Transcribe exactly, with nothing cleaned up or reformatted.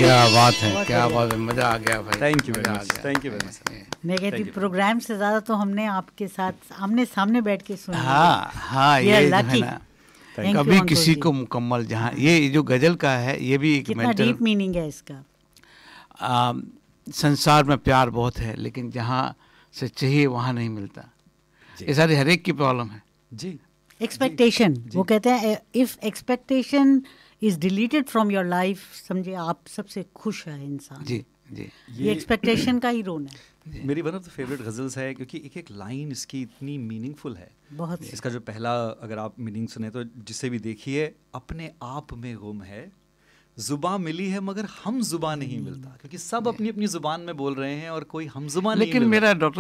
क्या बात है, क्या बात है, मजा आ गया भाई। Thank you very much, thank you very much. Negative programme से ज़्यादा तो हमने आपके साथ आमने सामने बैठ के सुना। हाँ हाँ, ये जो है ना, Thank कभी you, किसी अंकुर जी। को मुकम्मल, जहाँ ये जो गजल का है ये भी एक कितना मेंटल, डीप मीनिंग है इसका। आ, संसार में प्यार बहुत है लेकिन जहाँ से चाहिए वहाँ नहीं मिलता। ये सारी हर एक की प्रॉब्लम है जी। एक्सपेक्टेशन, वो कहते हैं if expectation is deleted from your life, समझे आप सबसे खुश है इंसान। जी जी। ये एक्सपेक्टेशन का ही रोन है। मेरी one of the favourite ghazals है क्योंकि एक एक लाइन इसकी इतनी मीनिंगफुल है। बहुत। इसका जो पहला अगर आप मीनिंग सुने तो जिसे भी देखिए, अपने आप में गुम है, जुबान मिली है मगर हम जुबान नहीं मिलता, क्योंकि सब अपनी अपनी जुबान में बोल रहे हैं और कोई हम जुबान नहीं लेकिन मिल रहा। मेरा डॉक्टर